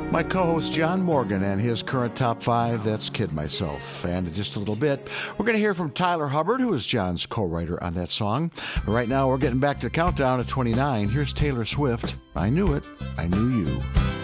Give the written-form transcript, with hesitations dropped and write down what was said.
My co-host John Morgan and his current top 5, that's Kid Myself. And in just a little bit, we're going to hear from Tyler Hubbard, who is John's co-writer on that song. But right now, we're getting back to the countdown at 29. Here's Taylor Swift. I Knew It, I Knew You.